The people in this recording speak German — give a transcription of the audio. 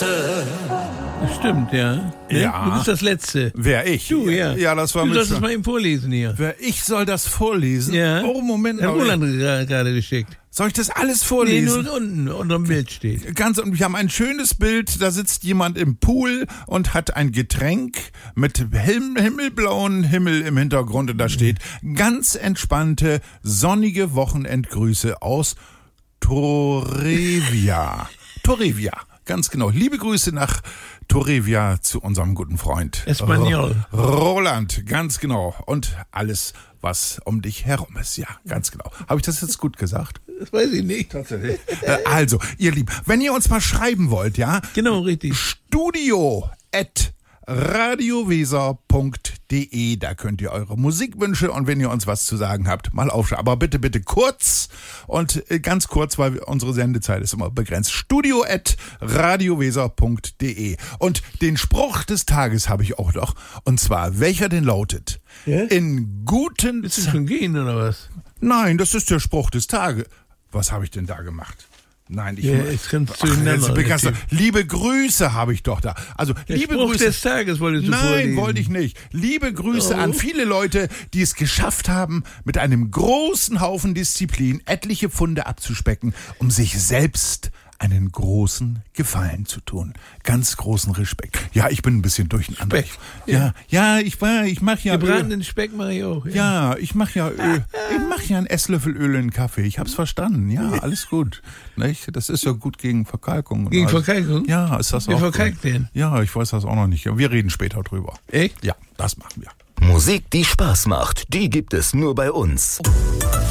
Letzte. Stimmt, ja. Ne? Ja. Du bist das Letzte. Wer ich? Du, ja. Ja, das war Du mit sollst es mal eben vorlesen hier. Ich soll das vorlesen? Ja. Oh, Moment. Hat aber- Roland gerade geschickt. Soll ich das alles Nee, vorlesen? nur unten unterm Bild steht. Ganz und wir haben ein schönes Bild, da sitzt jemand im Pool und hat ein Getränk mit himmelblauen Himmel im Hintergrund und da steht ganz entspannte, sonnige Wochenendgrüße aus Torrevia. Torrevia, ganz genau. Liebe Grüße nach Torrevia zu unserem guten Freund. Espanol. Roland, ganz genau. Und alles, was um dich herum ist. Ja, ganz genau. Habe ich das jetzt gut gesagt? Das weiß ich nicht. Tatsächlich. Also, ihr Lieben, wenn ihr uns mal schreiben wollt, ja, Genau, richtig. studio@radioweser.de, da könnt ihr eure Musikwünsche und wenn ihr uns was zu sagen habt, mal aufschreiben. Aber bitte, bitte kurz und ganz kurz, weil unsere Sendezeit ist immer begrenzt. studio@radioweser.de. Und den Spruch des Tages habe ich auch noch, und zwar, welcher denn lautet? Ja? In guten Willst du schon gehen, oder was? Nein, das ist der Spruch des Tages. Was habe ich denn da gemacht? Nein, ich Ja, ist ganz durcheinander, begeistert. der Liebe Grüße habe ich doch da. Also, Der liebe Spruch Grüße. des Tages wolltest du Nein, vorlesen. wollte ich nicht. Liebe Grüße Oh. an viele Leute, die es geschafft haben, mit einem großen Haufen Disziplin etliche Pfunde abzuspecken, um sich selbst einen großen Gefallen zu tun. Ganz großen Respekt. Ja, ich bin ein bisschen durcheinander. Speck. Ja, ich mache ja Gebratenen Speck mache ich auch. ja, ich mache ja Öl. Ich mache ja einen Esslöffel Öl in den Kaffee. Ich hab's verstanden. Ja, alles gut. Nicht? Das ist ja gut gegen Verkalkung. Gegen Also, Verkalkung? Ja, ist das Wer auch verkalkt gut. denn? Ja, ich weiß das auch noch nicht. Wir reden später drüber. Echt? Ja, das machen wir. Musik, die Spaß macht, die gibt es nur bei uns.